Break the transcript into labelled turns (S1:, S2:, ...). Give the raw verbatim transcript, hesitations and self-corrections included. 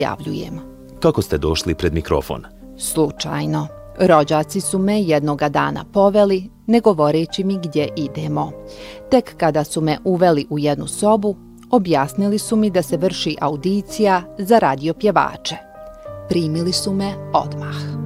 S1: javljujem.
S2: Kako ste došli pred mikrofon?
S1: Slučajno. Rođaci su me jednoga dana poveli, ne govoreći mi gdje idemo. Tek kada su me uveli u jednu sobu, objasnili su mi da se vrši audicija za radio pjevače. Primili su me odmah.